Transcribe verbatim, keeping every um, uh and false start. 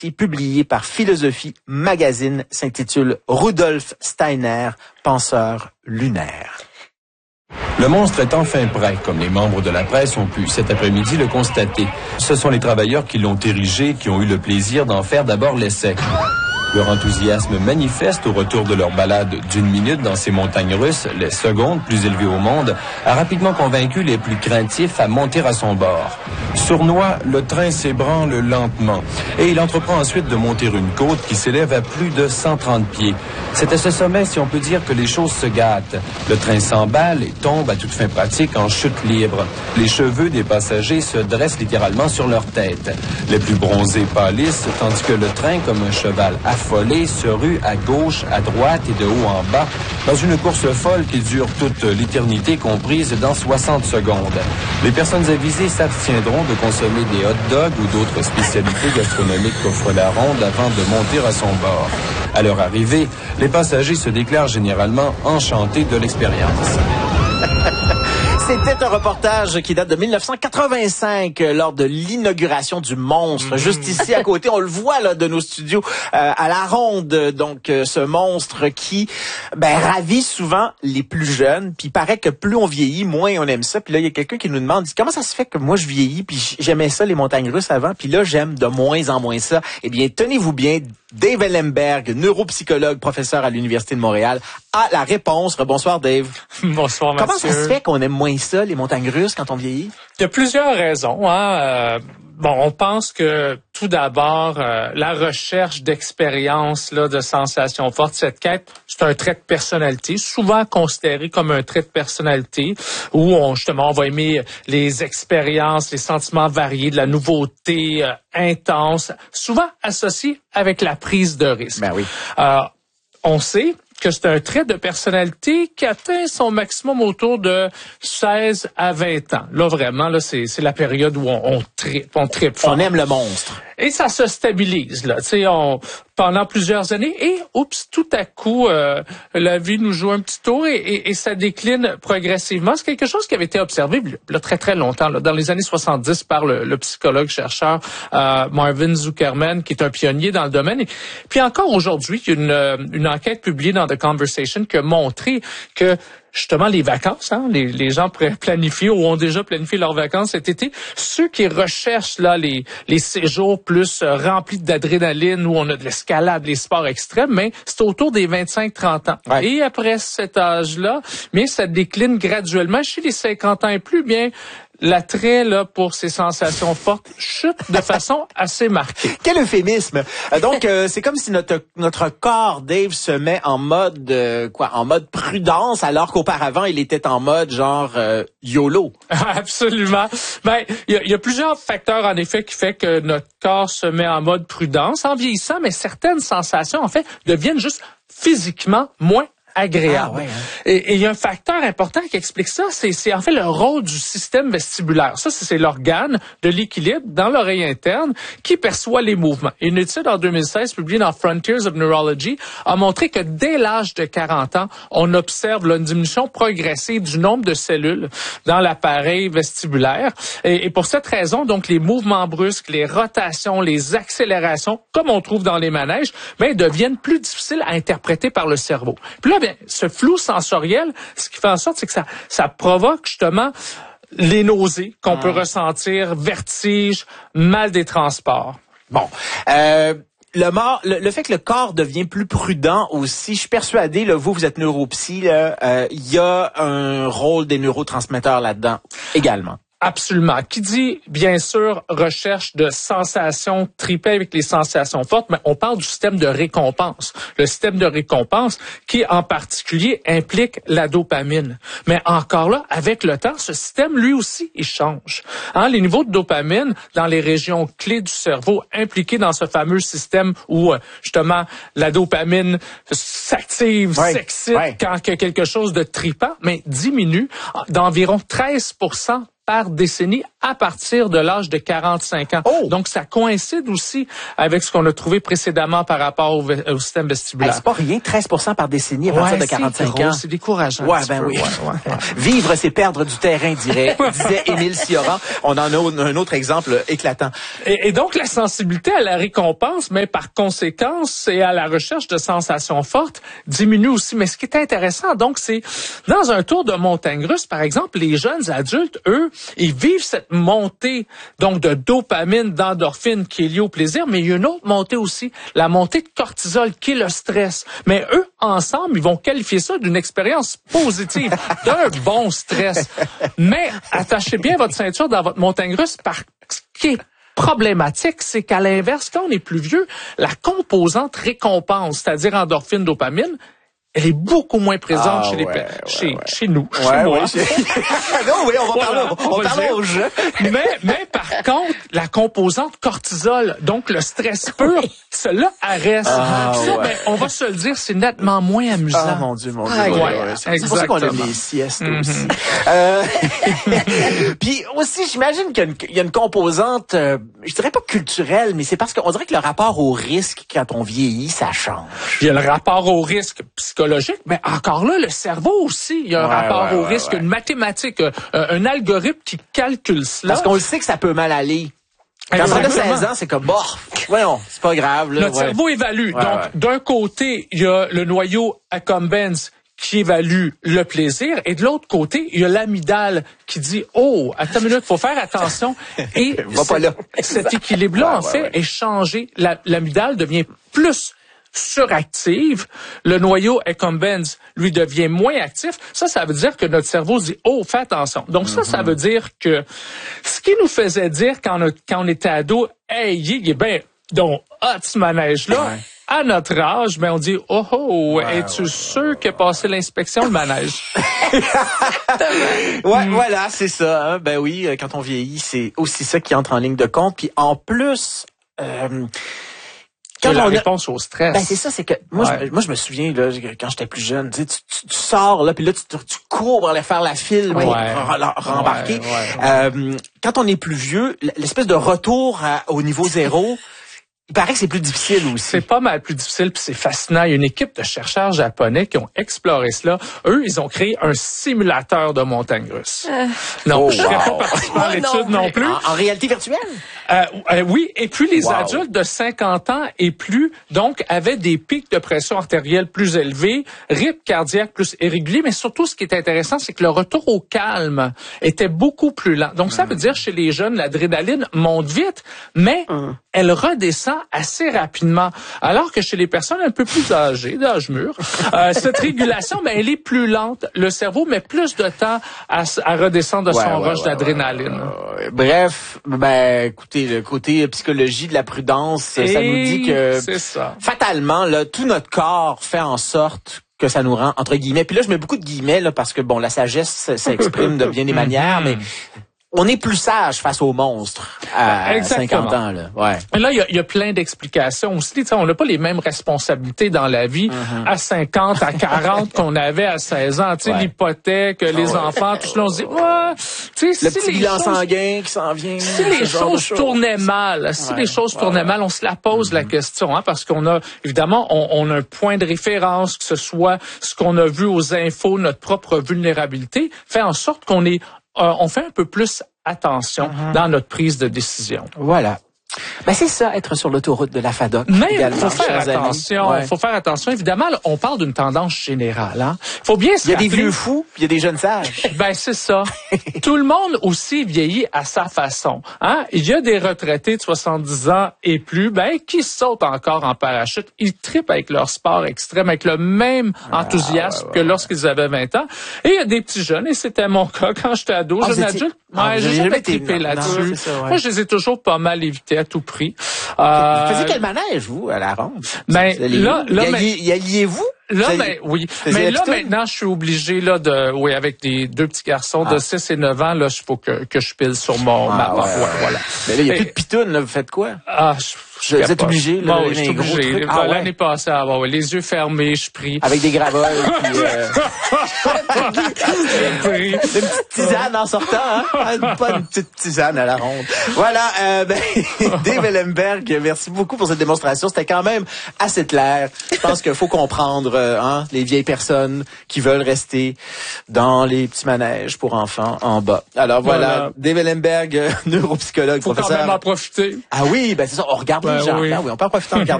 publié par Philosophie Magazine, s'intitule Rudolf Steiner, penseur lunaire. Le monstre est enfin prêt, comme les membres de la presse ont pu cet après-midi le constater. Ce sont les travailleurs qui l'ont érigé, qui ont eu le plaisir d'en faire d'abord l'essai. Leur enthousiasme manifeste au retour de leur balade d'une minute dans ces montagnes russes, les secondes plus élevées au monde, a rapidement convaincu les plus craintifs à monter à son bord. Sournois, le train s'ébranle lentement et il entreprend ensuite de monter une côte qui s'élève à plus de cent trente pieds. C'est à ce sommet, si on peut dire, que les choses se gâtent. Le train s'emballe et tombe à toute fin pratique en chute libre. Les cheveux des passagers se dressent littéralement sur leur tête. Les plus bronzés pâlissent, tandis que le train, comme un cheval affolé, se rue à gauche, à droite et de haut en bas, dans une course folle qui dure toute l'éternité comprise dans soixante secondes. Les personnes avisées s'abstiendront de consommer des hot dogs ou d'autres spécialités gastronomiques qu'offre la ronde avant de monter à son bord. À leur arrivée, les passagers se déclarent généralement enchantés de l'expérience. C'était un reportage qui date de dix-neuf cent quatre-vingt-cinq euh, lors de l'inauguration du monstre. Mmh. Juste ici à côté, on le voit là de nos studios euh, à la ronde. Donc euh, ce monstre qui ben ravit souvent les plus jeunes. Puis il paraît que plus on vieillit, moins on aime ça. Puis là il y a quelqu'un qui nous demande comment ça se fait que moi je vieillis puis j'aimais ça les montagnes russes avant. Puis là j'aime de moins en moins ça. Eh bien tenez-vous bien. Dave Ellenberg, neuropsychologue, professeur à l'Université de Montréal, a la réponse. Bonsoir, Dave. Bonsoir, Mathieu. Comment ça se fait qu'on aime moins ça, les montagnes russes, quand on vieillit? Il y a plusieurs raisons. Hein? Euh, bon, on pense que tout d'abord, euh, la recherche d'expérience, là, de sensations fortes, cette quête, c'est un trait de personnalité, souvent considéré comme un trait de personnalité, où on, justement, on va aimer les expériences, les sentiments variés, de la nouveauté euh, intense, souvent associé avec la prise de risque. Ben oui. Euh, on sait que c'est un trait de personnalité qui atteint son maximum autour de seize à vingt ans. Là, vraiment, là, c'est, c'est la période où on, on tripe, on tripe fort. On aime le monstre. Et ça se stabilise, là, tu sais, on, pendant plusieurs années. Et, oups, tout à coup, euh, la vie nous joue un petit tour et, et, et ça décline progressivement. C'est quelque chose qui avait été observé, là, très, très longtemps, là, dans les années soixante-dix par le, le psychologue-chercheur euh, Marvin Zuckerman, qui est un pionnier dans le domaine. Et puis encore aujourd'hui, il y a une, une enquête publiée dans The Conversation qui a montré que justement, les vacances, hein, les, les gens planifient ou ont déjà planifié leurs vacances cet été. Ceux qui recherchent là les, les séjours plus euh, remplis d'adrénaline où on a de l'escalade, les sports extrêmes, mais c'est autour des vingt-cinq trente ans. Ouais. Et après cet âge-là, mais ça décline graduellement. Chez les cinquante ans et plus, bien, l'attrait là pour ces sensations fortes chute de façon assez marquée. Quel euphémisme. Donc euh, c'est comme si notre notre corps, Dave, se met en mode euh, quoi, en mode prudence, alors qu'auparavant il était en mode genre euh, YOLO. Absolument. Ben il y, y a plusieurs facteurs en effet qui fait que notre corps se met en mode prudence en vieillissant, mais certaines sensations en fait deviennent juste physiquement moins agréable. Ah, ouais, hein. Et il y a un facteur important qui explique ça, c'est, c'est en fait le rôle du système vestibulaire. Ça, c'est, c'est l'organe de l'équilibre dans l'oreille interne qui perçoit les mouvements. Une étude en deux mille seize publiée dans Frontiers of Neurology a montré que dès l'âge de quarante ans, on observe là, une diminution progressive du nombre de cellules dans l'appareil vestibulaire. Et, et pour cette raison, donc les mouvements brusques, les rotations, les accélérations, comme on trouve dans les manèges, ben, deviennent plus difficiles à interpréter par le cerveau. Puis là, bien, ce flou sensoriel, ce qui fait en sorte, c'est que ça, ça provoque justement les nausées qu'on ah. peut ressentir, vertige, mal des transports. Bon, euh, le, mort, le, le fait que le corps devient plus prudent aussi, je suis persuadé, là, vous, vous êtes neuropsy, là, euh, il y a un rôle des neurotransmetteurs là-dedans également. Absolument. Qui dit, bien sûr, recherche de sensations, triper avec les sensations fortes, mais on parle du système de récompense. Le système de récompense qui, en particulier, implique la dopamine. Mais encore là, avec le temps, ce système, lui aussi, il change. Hein, les niveaux de dopamine dans les régions clés du cerveau impliquées dans ce fameux système où, justement, la dopamine s'active, ouais, s'excite ouais. quand il y a quelque chose de tripant, mais diminue d'environ treize pour cent par décennie à partir de l'âge de quarante-cinq ans. Oh. Donc, ça coïncide aussi avec ce qu'on a trouvé précédemment par rapport au, au système vestibulaire. Hey, c'est pas rien, treize pour cent par décennie à partir ouais, de quarante-cinq c'est ans. C'est décourageant. Ouais, ben oui. Ouais, ouais, ouais. Vivre, c'est perdre du terrain, dirait, disait Émile Cioran. On en a un autre exemple éclatant. Et, et donc, la sensibilité à la récompense, mais par conséquence, et à la recherche de sensations fortes, diminue aussi. Mais ce qui est intéressant, donc, c'est dans un tour de montagne russe, par exemple, les jeunes adultes, eux, ils vivent cette montée, donc, de dopamine, d'endorphine qui est liée au plaisir, mais il y a une autre montée aussi, la montée de cortisol qui est le stress. Mais eux, ensemble, ils vont qualifier ça d'une expérience positive, d'un bon stress. Mais attachez bien votre ceinture dans votre montagne russe, parce qui est problématique, c'est qu'à l'inverse, quand on est plus vieux, la composante récompense, c'est-à-dire endorphine, dopamine, elle est beaucoup moins présente ah, chez les ouais, pe- ouais, chez, ouais. chez nous, ouais, chez moi. Ouais, chez... non, oui, on va voilà, parler, on on va va parler dire. au jeu. mais, mais par contre, la composante cortisol, donc le stress pur, cela reste. Ah, ça, ouais. ben, on va se le dire, c'est nettement moins amusant. Ah, mon Dieu, mon Dieu. Ah, ouais, ouais, ouais, c'est c'est pour ça qu'on aime exactement. les siestes Mm-hmm. aussi. Euh... Puis aussi, j'imagine qu'il y a une, il y a une composante, euh, je dirais pas culturelle, mais c'est parce qu'on dirait que le rapport au risque, quand on vieillit, ça change. Il y a le rapport au risque psychologique, mais encore là, le cerveau aussi, il y a un Ouais, rapport ouais, au ouais, risque, ouais. une mathématique, euh, un algorithme qui calcule cela. Parce qu'on le sait que ça peut mal aller. Quand on a Exactement. seize ans, c'est comme, bon, voyons, c'est pas grave. Là, Notre ouais. cerveau évalue. Ouais, Donc, ouais. d'un côté, il y a le noyau accumbens qui évalue le plaisir, et de l'autre côté, il y a l'amygdale qui dit « Oh, attends une minute, faut faire attention. » Et Va pas là. cet équilibre-là, Ouais, en ouais, fait, ouais. est changé. La- L'amygdale devient plus suractive, le noyau accumbens, lui, devient moins actif. Ça, ça veut dire que notre cerveau se dit « Oh, fais attention. » Donc ça, ça veut dire que ce qui nous faisait dire quand on, a- quand on était ado, « Hey, il est bien, donc, hot ce manège-là. Ouais. » À notre âge, ben on dit « Oh, oh, Ouais, es-tu ouais, sûr qu'il a passé l'inspection, le manège? » Ouais, voilà, c'est ça. Hein. Ben oui, euh, quand on vieillit, c'est aussi ça qui entre en ligne de compte. Puis en plus... Euh, Quand la on a- réponse au stress. Ben c'est ça, c'est que moi, Ouais. je, moi je me souviens là quand j'étais plus jeune, tu, sais, tu, tu, tu sors là, puis là tu, tu cours pour aller faire la file pour Ouais. re- re- rembarquer. Ouais, ouais, Euh, quand on est plus vieux, l'espèce de retour à- au niveau zéro, il paraît que c'est plus difficile aussi. C'est pas mal plus difficile, puis c'est fascinant. Il y a une équipe de chercheurs japonais qui ont exploré cela. Eux, ils ont créé un simulateur de montagne russe. Euh. Non, Oh, je ne serais pas wow. participant à Oh, l'étude non, non plus. En, en réalité virtuelle? Euh, euh, oui, et puis les Wow. adultes de cinquante ans et plus, donc, avaient des pics de pression artérielle plus élevés, rythme cardiaque plus irrégulier, mais surtout, ce qui est intéressant, c'est que le retour au calme était beaucoup plus lent. Donc, ça veut dire, chez les jeunes, l'adrénaline monte vite, mais Mm. elle redescend assez rapidement. Alors que chez les personnes un peu plus âgées, d'âge mûr, euh, cette régulation, ben, elle est plus lente. Le cerveau met plus de temps à, s- à redescendre de Ouais, son ouais, rush ouais, d'adrénaline. ouais, ouais. Bref, ben écoutez, le côté psychologie de la prudence, ça Et nous dit que c'est ça. fatalement, là, tout notre corps fait en sorte que ça nous rend, entre guillemets, puis là je mets beaucoup de guillemets là, parce que bon, la sagesse s'exprime de bien des manières, mais on est plus sage face aux monstres à Exactement. cinquante ans. Là. Ouais. Là, il y a, il y a plein d'explications aussi. Tu sais, on n'a pas les mêmes responsabilités dans la vie Mm-hmm. à cinquante, à quarante qu'on avait à seize ans. Tu sais, Ouais. l'hypothèque, les enfants, tout cela, on se dit, ouais, tu sais, Le si petit les bilan choses- sanguin qui s'en vient. Si ce les genre de choses tournaient mal, si Ouais, les choses ouais, tournaient ouais. mal, on se la pose la question, hein, parce qu'on a, évidemment, on, on a un point de référence, que ce soit ce qu'on a vu aux infos, notre propre vulnérabilité, fait en sorte qu'on est, euh, on fait un peu plus attention Mm-hmm. dans notre prise de décision. Voilà. Ben c'est ça, être sur l'autoroute de la FADOC. Mais il également, faut faire chers amis. attention, Ouais. faut faire attention. Évidemment, là, on parle d'une tendance générale. Hein. Faut bien se Il y a des rappeler- vieux fous, puis il y a des jeunes sages. Ben c'est ça. Tout le monde aussi vieillit à sa façon. Hein? Il y a des retraités de soixante-dix ans et plus, ben qui sautent encore en parachute. Ils trippent avec leur sport extrême, avec le même enthousiasme que lorsqu'ils avaient vingt ans. Et il y a des petits jeunes, et c'était mon cas quand j'étais ado, Ah, jeune vous étiez- adulte. Ah, Ouais, vous j'ai avez jamais jamais été- trippé non, non, là-dessus. c'est ça, ouais. Moi, je les ai toujours pas mal évités à tout prix. Vous Euh, faisiez quel manège, vous, à la ronde? ben, Vous allez là- où? là, y, mais- alliez, y alliez-vous? là, Ça, ben, oui. faisais Mais là, habitude? maintenant, je suis obligé, là, de, oui, avec des deux petits garçons Ah. de six et neuf ans, là, il faut que, que je pile sur mon, Ah, ma, ouais, ouais, ouais. voilà. Mais là, il n'y a Et- plus de pitounes, là. Vous faites quoi? Ah, je, Je- vous êtes obligé, là, Bon, les je suis gros obligé. trucs. Ah, Ben, ouais. L'année passée, ah, ouais, les yeux fermés, je prie. Avec des gravoles, puis, euh, Prie. une petite tisane en sortant, hein? Pas une petite tisane à la ronde. Voilà, euh, ben, Dave Ellenberg, merci beaucoup pour cette démonstration. C'était quand même assez clair. Je pense qu'il faut comprendre, euh, hein, les vieilles personnes qui veulent rester dans les petits manèges pour enfants en bas. Alors voilà, Voilà. Dave Ellenberg, euh, neuropsychologue, Faut quand professeur. même en profiter. Ah oui, ben c'est ça, on regarde Ben les gens. oui. Ben oui, on peut en profiter en regardant.